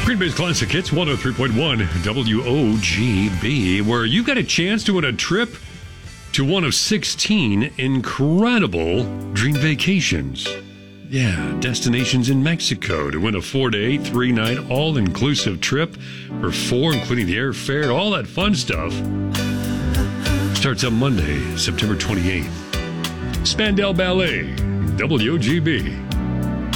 Green Bay's Classic Hits 103.1 WOGB, where you got a chance to win a trip to one of 16 incredible dream vacations. Yeah, destinations in Mexico to win a 4-day, 3-night, all-inclusive trip for 4, including the airfare, all that fun stuff. Starts on Monday, September 28th. Spandau Ballet, WOGB.